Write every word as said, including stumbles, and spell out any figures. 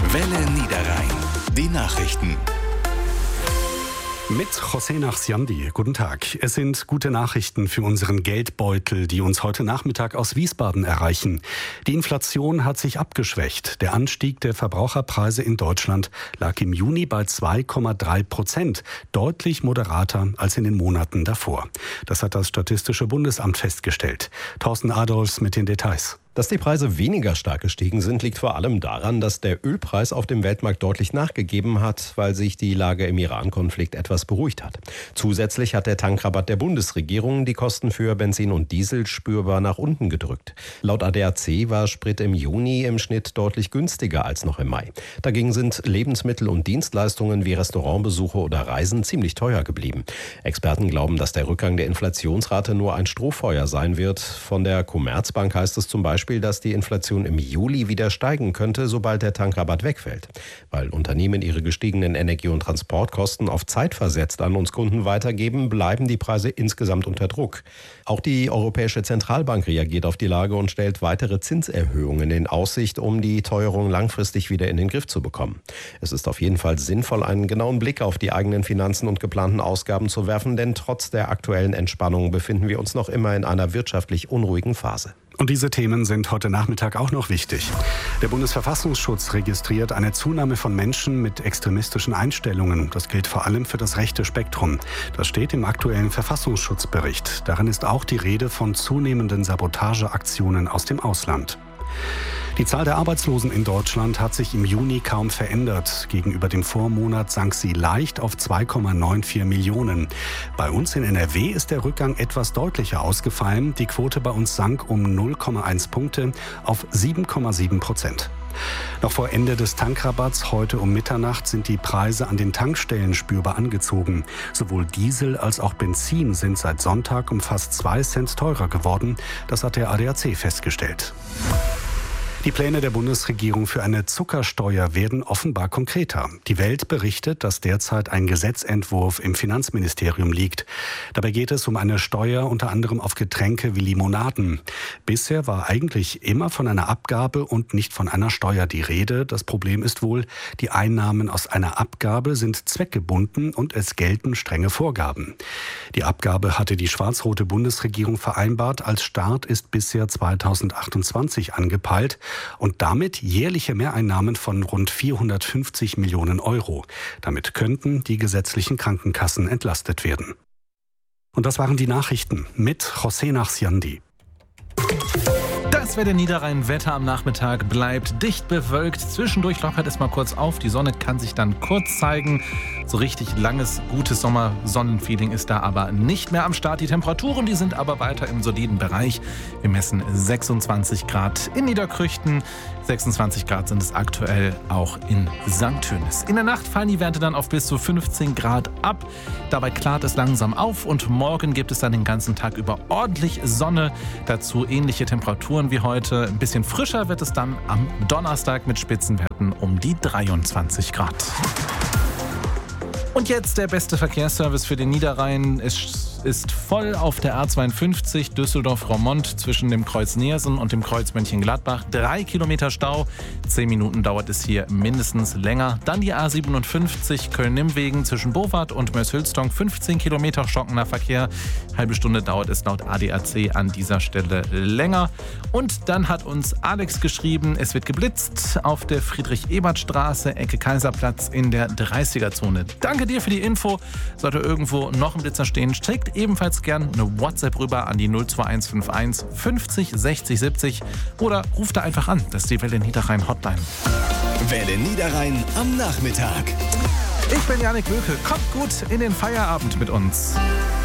Welle Niederrhein. Die Nachrichten. Mit José Nachsiandi. Guten Tag. Es sind gute Nachrichten für unseren Geldbeutel, die uns heute Nachmittag aus Wiesbaden erreichen. Die Inflation hat sich abgeschwächt. Der Anstieg der Verbraucherpreise in Deutschland lag im Juni bei zwei Komma drei Prozent, deutlich moderater als in den Monaten davor. Das hat das Statistische Bundesamt festgestellt. Thorsten Adolfs mit den Details. Dass die Preise weniger stark gestiegen sind, liegt vor allem daran, dass der Ölpreis auf dem Weltmarkt deutlich nachgegeben hat, weil sich die Lage im Iran-Konflikt etwas beruhigt hat. Zusätzlich hat der Tankrabatt der Bundesregierung die Kosten für Benzin und Diesel spürbar nach unten gedrückt. Laut A D A C war Sprit im Juni im Schnitt deutlich günstiger als noch im Mai. Dagegen sind Lebensmittel und Dienstleistungen wie Restaurantbesuche oder Reisen ziemlich teuer geblieben. Experten glauben, dass der Rückgang der Inflationsrate nur ein Strohfeuer sein wird. Von der Commerzbank heißt es zum Beispiel, dass die Inflation im Juli wieder steigen könnte, sobald der Tankrabatt wegfällt. Weil Unternehmen ihre gestiegenen Energie- und Transportkosten auf Zeit versetzt an uns Kunden weitergeben, bleiben die Preise insgesamt unter Druck. Auch die Europäische Zentralbank reagiert auf die Lage und stellt weitere Zinserhöhungen in Aussicht, um die Teuerung langfristig wieder in den Griff zu bekommen. Es ist auf jeden Fall sinnvoll, einen genauen Blick auf die eigenen Finanzen und geplanten Ausgaben zu werfen, denn trotz der aktuellen Entspannung befinden wir uns noch immer in einer wirtschaftlich unruhigen Phase. Und diese Themen sind heute Nachmittag auch noch wichtig. Der Bundesverfassungsschutz registriert eine Zunahme von Menschen mit extremistischen Einstellungen. Das gilt vor allem für das rechte Spektrum. Das steht im aktuellen Verfassungsschutzbericht. Darin ist auch die Rede von zunehmenden Sabotageaktionen aus dem Ausland. Die Zahl der Arbeitslosen in Deutschland hat sich im Juni kaum verändert. Gegenüber dem Vormonat sank sie leicht auf zwei Komma vierundneunzig Millionen. Bei uns in N R W ist der Rückgang etwas deutlicher ausgefallen. Die Quote bei uns sank um null Komma eins Punkte auf sieben Komma sieben Prozent. Noch vor Ende des Tankrabatts heute um Mitternacht sind die Preise an den Tankstellen spürbar angezogen. Sowohl Diesel als auch Benzin sind seit Sonntag um fast zwei Cent teurer geworden. Das hat der A D A C festgestellt. Die Pläne der Bundesregierung für eine Zuckersteuer werden offenbar konkreter. Die Welt berichtet, dass derzeit ein Gesetzentwurf im Finanzministerium liegt. Dabei geht es um eine Steuer unter anderem auf Getränke wie Limonaden. Bisher war eigentlich immer von einer Abgabe und nicht von einer Steuer die Rede. Das Problem ist wohl, die Einnahmen aus einer Abgabe sind zweckgebunden und es gelten strenge Vorgaben. Die Abgabe hatte die schwarz-rote Bundesregierung vereinbart. Als Start ist bisher zweitausendachtundzwanzig angepeilt. Und damit jährliche Mehreinnahmen von rund vierhundertfünfzig Millionen Euro. Damit könnten die gesetzlichen Krankenkassen entlastet werden. Und das waren die Nachrichten mit José Nachsiandi. Das Wetter Niederrhein, Wetter am Nachmittag bleibt dicht bewölkt. Zwischendurch lockert es mal kurz auf. Die Sonne kann sich dann kurz zeigen. So richtig langes, gutes Sommersonnenfeeling ist da aber nicht mehr am Start. Die Temperaturen, die sind aber weiter im soliden Bereich. Wir messen sechsundzwanzig Grad in Niederkrüchten. sechsundzwanzig Grad sind es aktuell auch in Sankt Tönis. In der Nacht fallen die Werte dann auf bis zu fünfzehn Grad ab. Dabei klart es langsam auf und morgen gibt es dann den ganzen Tag über ordentlich Sonne. Dazu ähnliche Temperaturen wie heute. Ein bisschen frischer wird es dann am Donnerstag mit Spitzenwerten um die dreiundzwanzig Grad. Und jetzt der beste Verkehrsservice für den Niederrhein. Es ist voll auf der A zweiundfünfzig Düsseldorf-Roermond zwischen dem Kreuz Neersen und dem Kreuz Mönchengladbach. Drei Kilometer Stau. Zehn Minuten dauert es hier mindestens länger. Dann die A siebenundfünfzig Köln-Nimwegen zwischen Bowart und Mörs-Hülsdonk. fünfzehn Kilometer stockender Verkehr. Halbe Stunde dauert es laut A D A C an dieser Stelle länger. Und dann hat uns Alex geschrieben, es wird geblitzt auf der Friedrich-Ebert-Straße, Ecke Kaiserplatz in der dreißiger-Zone. Danke dir für die Info. Sollte irgendwo noch ein Blitzer stehen, schickt ebenfalls gern eine WhatsApp rüber an die null zwei eins fünf eins fünfzig sechzig siebzig oder ruft da einfach an. Das ist die Welle Niederrhein Hotline. Welle Niederrhein am Nachmittag. Ich bin Janik Wöke. Kommt gut in den Feierabend mit uns.